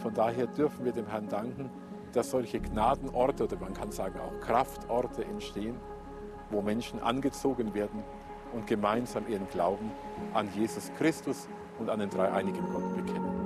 von daher dürfen wir dem Herrn danken, dass solche Gnadenorte oder man kann sagen auch Kraftorte entstehen, wo Menschen angezogen werden und gemeinsam ihren Glauben an Jesus Christus und an den dreieinigen Gott bekennen.